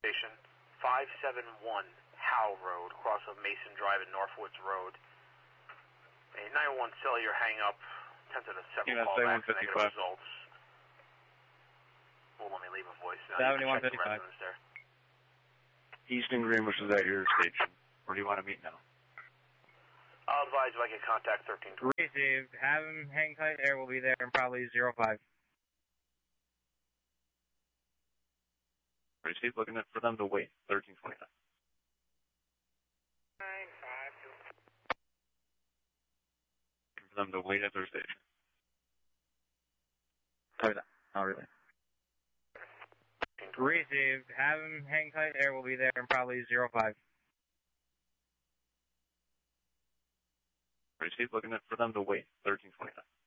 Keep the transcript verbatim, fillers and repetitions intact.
Station five seven one Howe Road, cross of Mason Drive and Northwoods Road. A nine one one cellular hang up, attempted a several callbacks and negative results. Well, let me leave a voice. seventy-one fifty-five. Easton Greenwich is at your station. Where do you want to meet now? I'll advise if I can contact thirteen twenty. Received. Have him hang tight. Air will be there in probably zero five. Received. Looking for them to wait. thirteen twenty-nine. nine five two. Looking for them to wait at their station. Copy that. Not really. Received. Have him hang tight. Air will be there in probably zero five. Received. Looking for them to wait. thirteen twenty-nine.